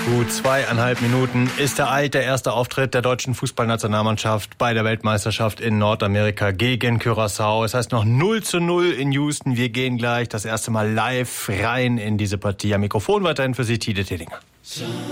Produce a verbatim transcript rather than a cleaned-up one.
Gut zweieinhalb Minuten ist ereilt der erste Auftritt der deutschen Fußballnationalmannschaft bei der Weltmeisterschaft in Nordamerika gegen Curaçao. Es heißt noch null zu null in Houston. Wir gehen gleich das erste Mal live rein in diese Partie. Am Mikrofon weiterhin für Sie Tide Teddinger.